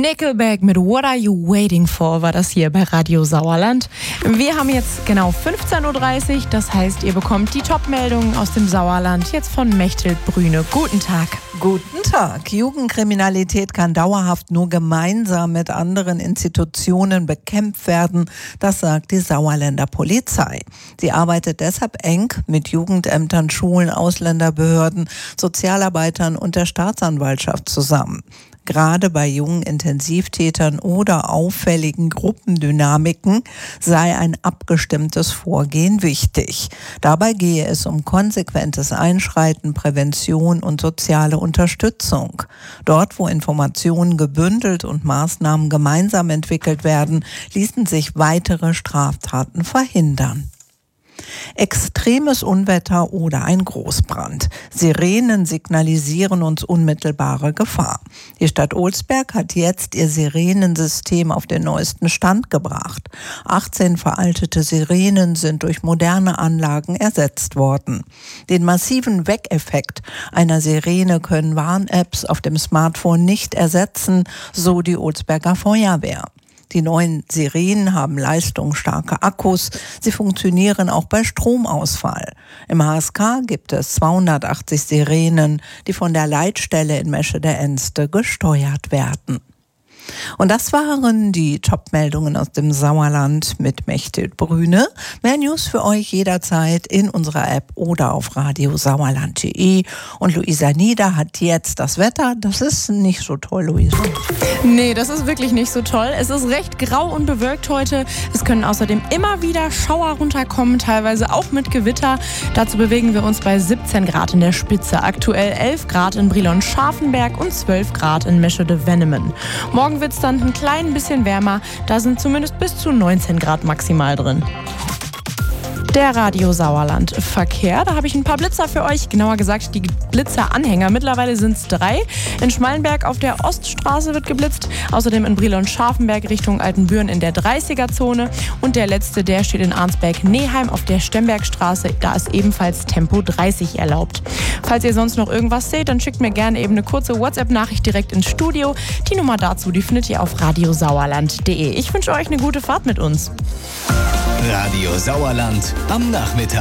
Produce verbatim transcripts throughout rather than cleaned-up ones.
Nickelback mit What Are You Waiting For war das hier bei Radio Sauerland. Wir haben jetzt genau fünfzehn Uhr dreißig, das heißt, ihr bekommt die Top-Meldungen aus dem Sauerland jetzt von Mechthild Brüne. Guten Tag. Guten Tag. Jugendkriminalität kann dauerhaft nur gemeinsam mit anderen Institutionen bekämpft werden, das sagt die Sauerländer Polizei. Sie arbeitet deshalb eng mit Jugendämtern, Schulen, Ausländerbehörden, Sozialarbeitern und der Staatsanwaltschaft zusammen. Gerade bei jungen Intensivtätern oder auffälligen Gruppendynamiken sei ein abgestimmtes Vorgehen wichtig. Dabei gehe es um konsequentes Einschreiten, Prävention und soziale Unterstützung. Dort, wo Informationen gebündelt und Maßnahmen gemeinsam entwickelt werden, ließen sich weitere Straftaten verhindern. Extremes Unwetter oder ein Großbrand. Sirenen signalisieren uns unmittelbare Gefahr. Die Stadt Olsberg hat jetzt ihr Sirenensystem auf den neuesten Stand gebracht. achtzehn veraltete Sirenen sind durch moderne Anlagen ersetzt worden. Den massiven Weckeffekt einer Sirene können Warn-Apps auf dem Smartphone nicht ersetzen, so die Olsberger Feuerwehr. Die neuen Sirenen haben leistungsstarke Akkus. Sie funktionieren auch bei Stromausfall. Im H S K gibt es zweihundertachtzig Sirenen, die von der Leitstelle in Meschede-Enste gesteuert werden. Und das waren die Top-Meldungen aus dem Sauerland mit Mechthild Brüne. Mehr News für euch jederzeit in unserer App oder auf radiosauerland punkt de. Und Luisa Nieder hat jetzt das Wetter. Das ist nicht so toll, Luisa. Nee, das ist wirklich nicht so toll. Es ist recht grau und bewölkt heute. Es können außerdem immer wieder Schauer runterkommen, teilweise auch mit Gewitter. Dazu bewegen wir uns bei siebzehn Grad in der Spitze. Aktuell elf Grad in Brilon-Scharfenberg und zwölf Grad in Meschede-Wennemen. Morgen wird es dann ein klein bisschen wärmer. Da sind zumindest bis zu neunzehn Grad maximal drin. Der Radio Sauerland Verkehr, da habe ich ein paar Blitzer für euch, genauer gesagt die Blitzeranhänger. Mittlerweile sind es drei. In Schmallenberg auf der Oststraße wird geblitzt, außerdem in Brilon-Scharfenberg Richtung Altenbüren in der dreißiger-Zone und der letzte, der steht in Arnsberg-Neheim auf der Stembergstraße, da ist ebenfalls Tempo dreißig erlaubt. Falls ihr sonst noch irgendwas seht, dann schickt mir gerne eben eine kurze WhatsApp-Nachricht direkt ins Studio. Die Nummer dazu, die findet ihr auf radiosauerland punkt de. Ich wünsche euch eine gute Fahrt mit uns. Radio Sauerland am Nachmittag.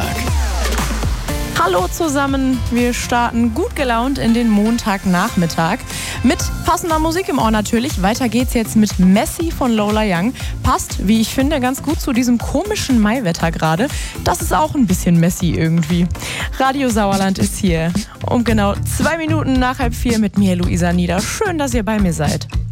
Hallo zusammen, wir starten gut gelaunt in den Montagnachmittag mit passender Musik im Ohr natürlich. Weiter geht's jetzt mit Messi von Lola Young. Passt, wie ich finde, ganz gut zu diesem komischen Maiwetter gerade. Das ist auch ein bisschen Messi irgendwie. Radio Sauerland ist hier um genau zwei Minuten nach halb vier mit mir, Luisa Nieder. Schön, dass ihr bei mir seid.